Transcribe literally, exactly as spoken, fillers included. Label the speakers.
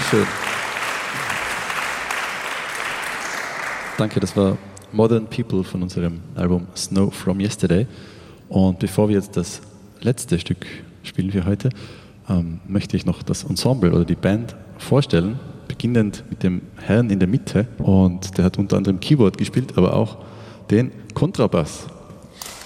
Speaker 1: Dankeschön. Danke, das war Modern People von unserem Album Snow from Yesterday. Und bevor wir jetzt das letzte Stück spielen für heute, ähm, möchte ich noch das Ensemble oder die Band vorstellen, beginnend mit dem Herrn in der Mitte. Und der hat unter anderem Keyboard gespielt, aber auch den Kontrabass.